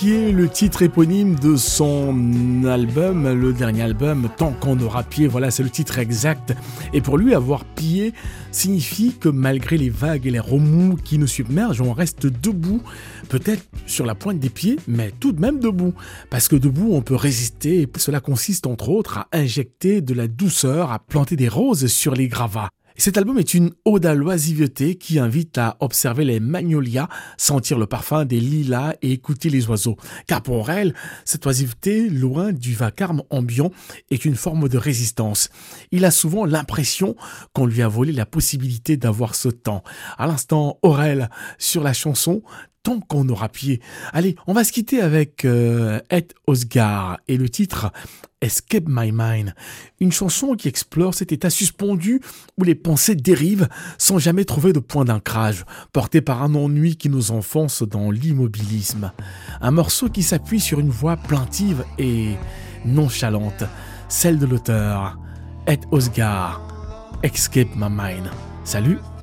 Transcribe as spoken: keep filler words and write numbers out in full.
Qui est le titre éponyme de son album, le dernier album, Tant qu'on aura pied, voilà, c'est le titre exact. Et pour lui, avoir pied signifie que malgré les vagues et les remous qui nous submergent, on reste debout, peut-être sur la pointe des pieds, mais tout de même debout. Parce que debout, on peut résister, et cela consiste entre autres à injecter de la douceur, à planter des roses sur les gravats. Cet album est une ode à l'oisiveté qui invite à observer les magnolias, sentir le parfum des lilas et écouter les oiseaux. Car pour elle, cette oisiveté, loin du vacarme ambiant, est une forme de résistance. Il a souvent l'impression qu'on lui a volé la possibilité d'avoir ce temps. À l'instant, Aurel, sur la chanson Tant qu'on aura pied. Allez, on va se quitter avec euh, Ed Osgar et le titre Escape My Mind, une chanson qui explore cet état suspendu où les pensées dérivent sans jamais trouver de point d'ancrage, porté par un ennui qui nous enfonce dans l'immobilisme. Un morceau qui s'appuie sur une voix plaintive et nonchalante, celle de l'auteur Ed Osgar, Escape My Mind. Salut!